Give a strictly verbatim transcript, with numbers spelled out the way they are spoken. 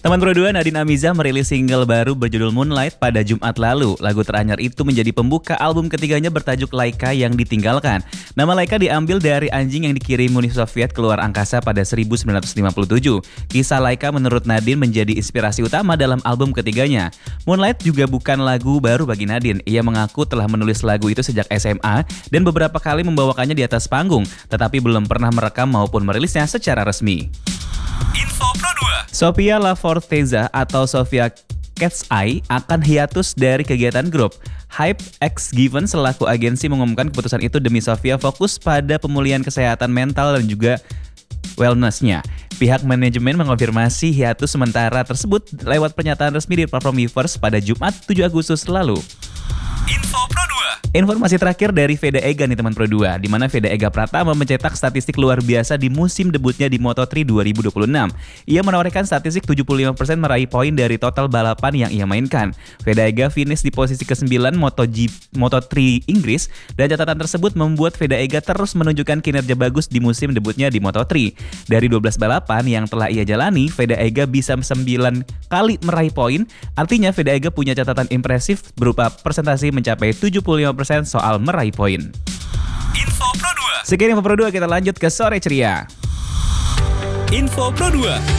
Teman Pro dua Nadine Amiza merilis single baru berjudul Moonlight pada Jumat lalu. Lagu teranyar itu menjadi pembuka album ketiganya bertajuk Laika yang ditinggalkan. Nama Laika diambil dari anjing yang dikirim Uni Soviet keluar angkasa pada seribu sembilan ratus lima puluh tujuh. Kisah Laika menurut Nadine menjadi inspirasi utama dalam album ketiganya. Moonlight juga bukan lagu baru bagi Nadine. Ia mengaku telah menulis lagu itu sejak S M A dan beberapa kali membawakannya di atas panggung, tetapi belum pernah merekam maupun merilisnya secara resmi. Info Pro dua. Sofia Laforteza atau Sofia Cat's Eye akan hiatus dari kegiatan grup. Hype X Given selaku agensi mengumumkan keputusan itu demi Sofia fokus pada pemulihan kesehatan mental dan juga wellness-nya. Pihak manajemen mengonfirmasi hiatus sementara tersebut lewat pernyataan resmi di platform Weverse pada Jumat tujuh Agustus lalu. Info Pro dua. Informasi terakhir dari Veda Ega nih teman Pro dua, di mana Veda Ega Pratama mencetak statistik luar biasa di musim debutnya di Moto tiga dua ribu dua puluh enam. Ia menorehkan statistik tujuh puluh lima persen meraih poin dari total balapan yang ia mainkan. Veda Ega finish di posisi kesembilan MotoGP Moto tiga Inggris dan catatan tersebut membuat Veda Ega terus menunjukkan kinerja bagus di musim debutnya di Moto tiga. Dari dua belas balapan yang telah ia jalani, Veda Ega bisa sembilan kali meraih poin. Artinya Veda Ega punya catatan impresif berupa persentase mencapai tujuh puluh lima persen soal meraih poin. Info Pro dua. Sekian Info Pro dua, kita lanjut ke Sore Ceria. Info Pro dua.